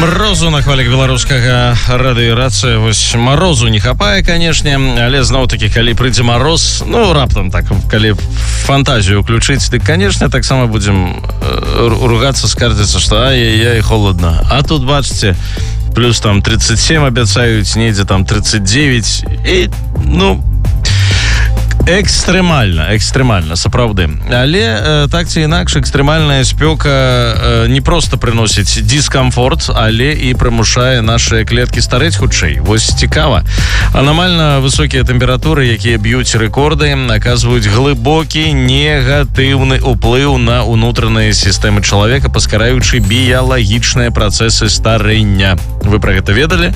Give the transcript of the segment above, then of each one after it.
Морозу на хвалях беларускага радыёрацыі. Вось морозу не хапае, канешне, але зноў-такі, калі прыйдзе мороз, ну, раптам так, калі фантазію ўключыць, дык, канешне, таксама будзем ругацца, скардзіцца, што ай-яй-яй, холодна. А тут, бачыце, плюс там 37 абяцаюць, недзе там 39, і, ну... Экстрэмальна, сапраўды. Але, так ці інакш, экстрэмальная спёка не проста прыносіць дыскамфорт, але і прымушае нашыя клеткі старэць хутчэй. Вось цікава. Анамальна высокія тэмпературы, якія б'юць рэкорды, аказваюць глыбокі негатыўны ўплыў на ўнутраныя сістэмы чалавека, паскараючы біялагічныя працэсы старэння. Вы пра гэта ведалі?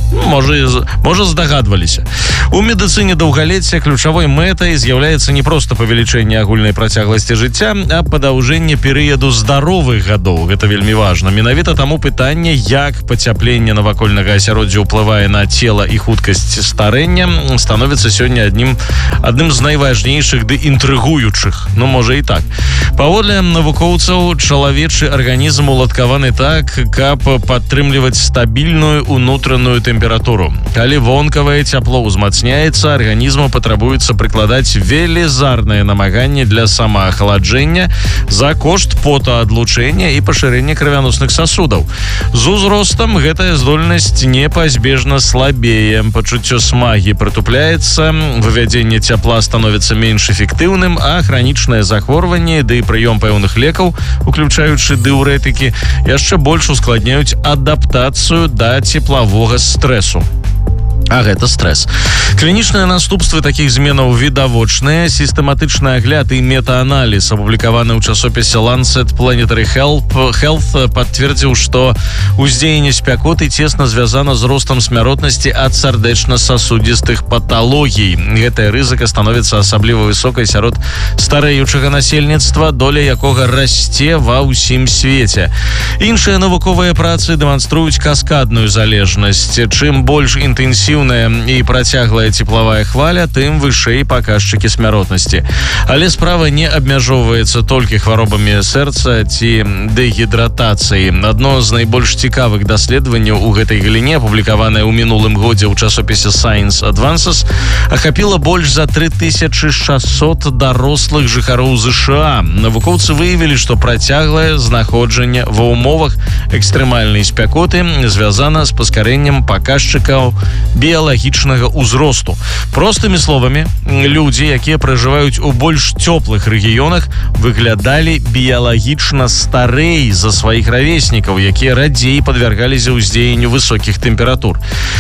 Можа, здагадваліся. У медыцыне даўгалецця ключавой мэтай з'яўляецца не проста павелічэнне агульнай працягласці жыцця, а падаўжэнне перыяду здаровых гадоў. Гэта вельмі важна. Менавіта таму пытанне, як пацяпленне навакольнага асяроддзя ўплывае на цела і хуткасць старэння, становіцца сёння адным з найважнейшых ды інтрыгуючых. Ну, можа і так. Паводле навукоўцаў, чалавечы арганізм уладкаваны так, каб падтрымліваць стабільную ўнутраную тэмпературу. Калі вонкавае цяпло ўзмацняецца, арганізму патрабуецца прыкладаць велізарнае намаганне для самаахаладжэння за кошт потаадлучэння і пашырэння крывяносных сасудаў. З узростам гэтая здольнасць непазбежна слабее, пачуццё смагі прытупляецца, вывядзенне цяпла становіцца менш эфектыўным, а хранічнае захворванне ды прыём пэўных лекаў, уключаючы дыурэтыкі, яшчэ больш ускладняюць адаптацыю да цеплавога стрэсу. А гэта стрэс. Клінічныя наступствы такіх зменаў відавочныя. Сістэматычны агляд і метааналіз, апублікаваны ў часопісе Lancet Planetary Health, пацвердзіў, што ўздзеянне спякоты цесна звязана з ростам смяротнасці ад сардэчна-сасудзістых паталогій. Гэтая рызыка становіцца асабліва высокай сярод старэючага насельніцтва, доля якога расце ва ўсім свеце. Іншыя навуковыя працы дэманструюць каскадную залежнасць. Чым больш інтэнсіўна і працяглая цеплавая хваля, тым вышэй паказчыкі смяротнасці. Але справа не абмяжоўваецца толькі хваробамі сэрца ці дэгідратацыі. Адно з найбольш цікавых даследаванняў у гэтай галіне, апублікаванае ў мінулым годзе ў часопісе Science Advances, ахапіла больш за 3600 дарослых жыхароў ЗША. Навукоўцы выявілі, што працяглае знаходжанне ва ўмовах экстрэмальнай спякоты звязана з паскарэннем паказчыкаў біялагічнага ўзросту. Простымі словамі, людзі, якія пражываюць у больш цёплых рэгіёнах, выглядалі біялагічна старэй за сваіх равеснікаў, якія радзей падвяргаліся ўздзеянню высокіх тэмператур.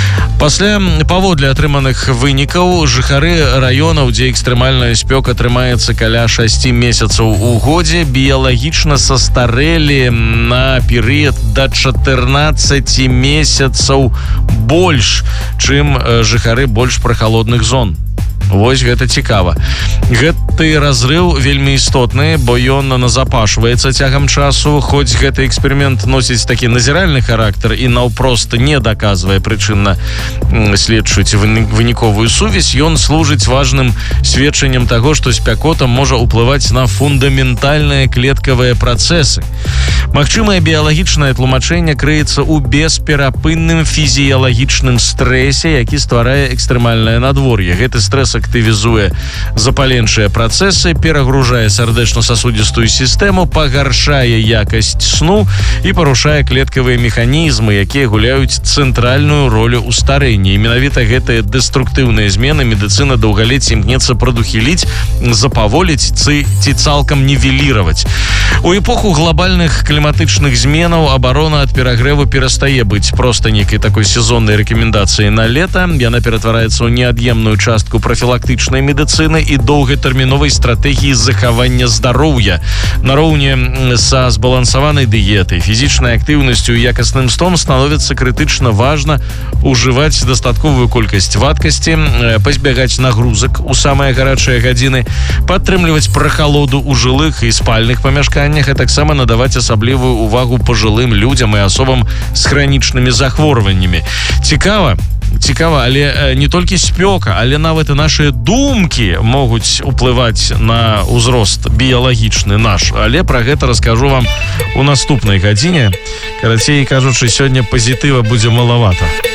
Паводле атрыманых вынікаў, жыхары раёнаў, дзе экстрэмальная спёка трымаецца каля 6 месяцаў у годзе, біялагічна састарэлі на перыяд да 14 месяцаў больш, чым жыхары больш прахалодных зон. Вось гэта цікава. Гэты разрыў вельмі істотны, бо ён назапашваецца цягам часу. Хоць гэты эксперымент носіць такі назіральны характар і наўпрост не даказвае прычынна-следчую ці выніковую сувязь, ён служыць важным сведчаннем таго, што спякота можа ўплываць на фундаментальныя клеткавыя працэсы. Магчымае біялагічнае тлумачэнне крыецца ў бесперапынным фізіялагічным стрэсе, які стварае экстрэмальнае надвор'е. Гэты стрэс актывізуе запаленчыя працэсы, перагружае сардэчна-сасудзістую сістэму, пагаршае якасць сну і парушае клеткавыя механізмы, якія гуляюць цэнтральную ролю ў старэнні. І менавіта гэтыя дэструктыўныя змены медыцына даўгалецця імкнецца прадухіліць, запаволіць ці цалкам нівеліраваць. У эпоху глобальных кліматычных зменаў абарона ад перагрэву перастае быць проста нейкай такой сезоннай рэкамендацыяй на лета. Яна ператвараецца ў неад'емную частку профілактычнай медыцыны і доўгатэрміновай стратэгіі захавання здароўя. Нароўні са збалансаванай дыетай, фізічнай актыўнасцю і якасным сном становіцца крытычна важна ўжываць дастатковую колькасць вадкасці, пазбягаць нагрузак у самыя гарачыя гадзіны, падтрымліваць прахалоду ў жылых і спальных памяшканнях, а таксама надаваць асаблівую увагу пажылым людзям і асобам з хранічнымі захворваннямі. Цікава, цікава, але не толькі спёка, але нават і нашыя думкі могуць уплываць на ўзрост біялагічны наш. Але пра гэта раскажу вам у наступнай гадзіне. Карацей кажучы, сёння пазітыва будзе малавата.